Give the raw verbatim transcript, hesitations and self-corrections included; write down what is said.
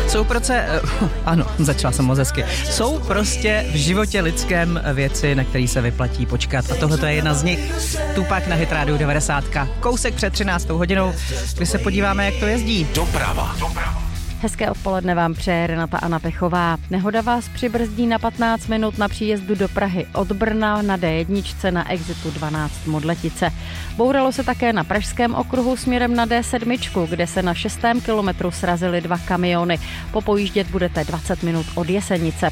Jsou proce... Ano, začala jsem moc hezky. Jsou prostě v životě lidském věci, na který se vyplatí počkat. A tohle je jedna z nich. Tupac na Hit Radio devadesát. Kousek před třináctou hodinou, kdy se podíváme, jak to jezdí. Doprava. Doprava. Hezké odpoledne vám přeje Renata Anna Pechová. Nehoda vás přibrzdí na patnáct minut na příjezdu do Prahy od Brna na dé jedna na exitu dvanáct Modletice. Bouralo se také na pražském okruhu směrem na dé sedm, kde se na šestém kilometru srazily dva kamiony. Popojíždět budete dvacet minut od Jesenice.